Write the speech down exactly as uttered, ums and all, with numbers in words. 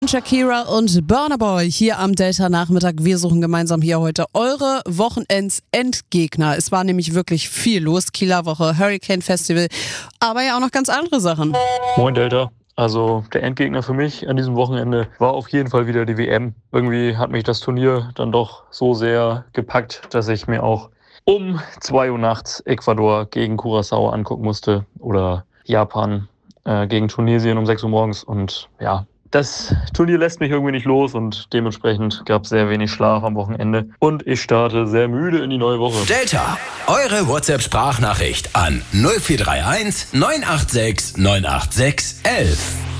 Shakira und Burna Boy hier am Delta-Nachmittag. Wir suchen gemeinsam hier heute eure Wochenends-Endgegner. Es war nämlich wirklich viel los. Kieler Woche, Hurricane Festival, aber ja auch noch ganz andere Sachen. Moin Delta. Also der Endgegner für mich an diesem Wochenende war auf jeden Fall wieder die W M. Irgendwie hat mich das Turnier dann doch so sehr gepackt, dass ich mir auch um zwei Uhr nachts Ecuador gegen Curaçao angucken musste oder Japan äh, gegen Tunesien um sechs Uhr morgens. Und ja, das Turnier lässt mich irgendwie nicht los und dementsprechend gab es sehr wenig Schlaf am Wochenende. Und ich starte sehr müde in die neue Woche. Delta, eure WhatsApp-Sprachnachricht an null vier drei eins neun acht sechs neun acht sechs eins eins.